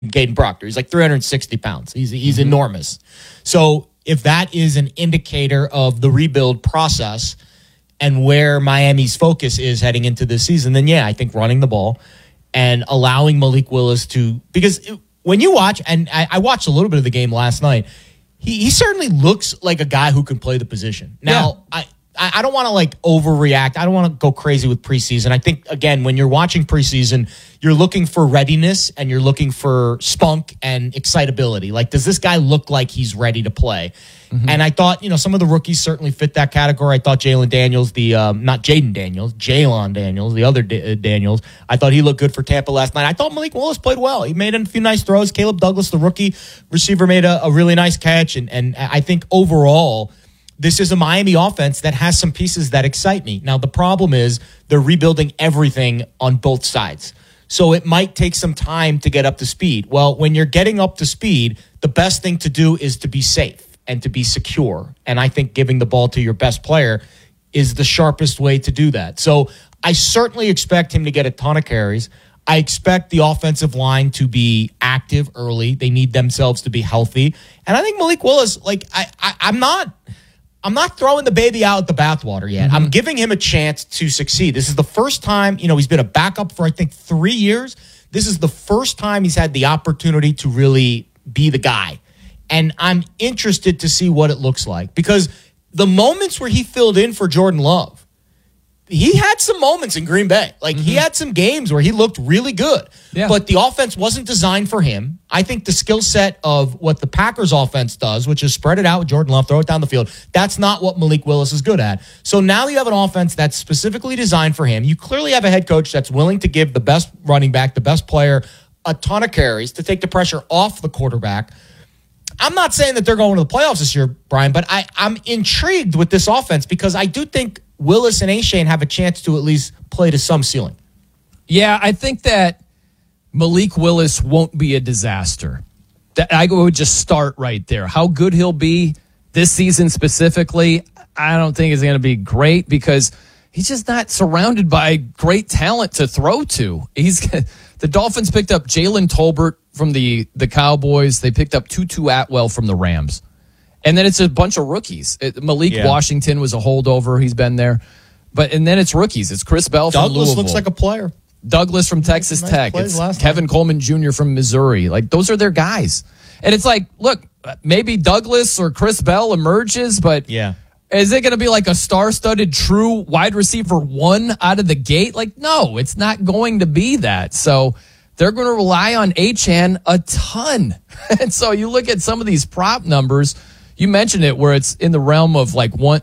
Caden Proctor. He's like 360 pounds. He's enormous. So if that is an indicator of the rebuild process and where Miami's focus is heading into this season, then I think running the ball and allowing Malik Willis to, because when you watch, and I watched a little bit of the game last night, he certainly looks like a guy who can play the position. Now, I don't want to like overreact. I don't want to go crazy with preseason. I think, again, when you're watching preseason, you're looking for readiness and you're looking for spunk and excitability. Like, does this guy look like he's ready to play? Mm-hmm. And I thought, some of the rookies certainly fit that category. I thought Jalon Daniels, not Jaden Daniels, Jalon Daniels, the other Daniels, I thought he looked good for Tampa last night. I thought Malik Willis played well. He made a few nice throws. Caleb Douglas, the rookie receiver, made a really nice catch. And I think overall, this is a Miami offense that has some pieces that excite me. Now, the problem is they're rebuilding everything on both sides. So it might take some time to get up to speed. Well, when you're getting up to speed, the best thing to do is to be safe and to be secure. And I think giving the ball to your best player is the sharpest way to do that. So I certainly expect him to get a ton of carries. I expect the offensive line to be active early. They need themselves to be healthy. And I think Malik Willis, I'm not throwing the baby out with the bathwater yet. Mm-hmm. I'm giving him a chance to succeed. This is the first time, he's been a backup for, I think, 3 years. This is the first time he's had the opportunity to really be the guy. And I'm interested to see what it looks like, because the moments where he filled in for Jordan Love, he had some moments in Green Bay. He had some games where he looked really good. Yeah. But the offense wasn't designed for him. I think the skill set of what the Packers offense does, which is spread it out with Jordan Love, throw it down the field, that's not what Malik Willis is good at. So now you have an offense that's specifically designed for him. You clearly have a head coach that's willing to give the best running back, the best player, a ton of carries to take the pressure off the quarterback. I'm not saying that they're going to the playoffs this year, Brian, but I'm intrigued with this offense because I do think Willis and Achane have a chance to at least play to some ceiling. Yeah, I think that Malik Willis won't be a disaster. I would just start right there. How good he'll be this season specifically, I don't think is going to be great because he's just not surrounded by great talent to throw to. The Dolphins picked up Jalen Tolbert from the Cowboys. They picked up Tutu Atwell from the Rams. And then it's a bunch of rookies. Malik Washington was a holdover. He's been there. And then it's rookies. It's Chris Bell from Louisville. Douglas looks like a player. Douglas from Texas Tech. It's Kevin Coleman Jr. from Missouri. Those are their guys. And it's look, maybe Douglas or Chris Bell emerges, but is it going to be like a star-studded true wide receiver one out of the gate? No, it's not going to be that. So they're going to rely on Achane a ton. And so you look at some of these prop numbers. You mentioned it where it's in the realm of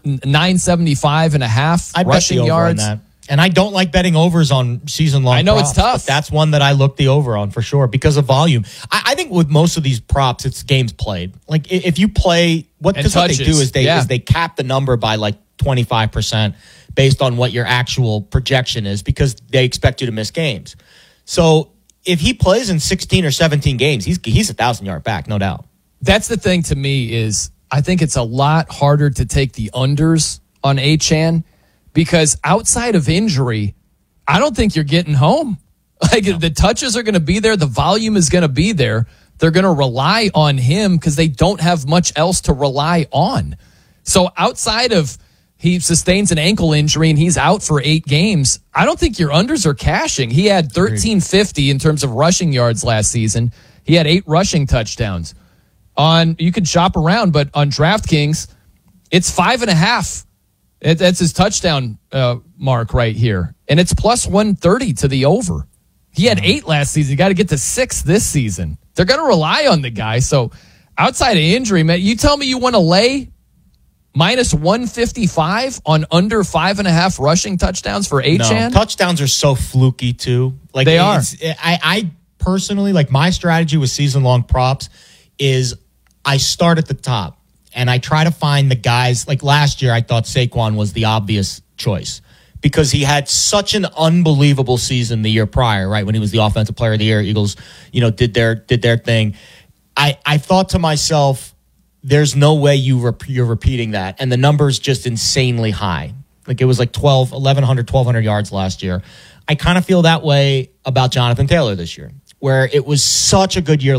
975 and a half rushing yards. On that. And I don't like betting overs on season-long props. I know it's tough. But that's one that I look the over on for sure because of volume. I think with most of these props, it's games played. If you play, what they do is they cap the number by 25% based on what your actual projection is because they expect you to miss games. So if he plays in 16 or 17 games, he's 1,000-yard back, no doubt. That's the thing to me is I think it's a lot harder to take the unders on Achane because outside of injury, I don't think you're getting home. The touches are going to be there. The volume is going to be there. They're going to rely on him because they don't have much else to rely on. So outside of he sustains an ankle injury and he's out for 8 games, I don't think your unders are cashing. He had 1,350 in terms of rushing yards last season. He had 8 rushing touchdowns. You could shop around, but on DraftKings, it's 5.5. That's his touchdown mark right here. And it's plus 130 to the over. He had 8 last season. You got to get to 6 this season. They're going to rely on the guy. So outside of injury, man, you tell me you want to lay minus 155 on under 5.5 rushing touchdowns for Achane? No, touchdowns are so fluky too. They are. I personally, my strategy with season-long props is I start at the top and I try to find the guys. Last year, I thought Saquon was the obvious choice because he had such an unbelievable season the year prior, right? When he was the offensive player of the year, Eagles, did their thing. I thought to myself, there's no way you're repeating that. And the number's just insanely high. It was 1,100 yards last year. I kind of feel that way about Jonathan Taylor this year. where it was such a good year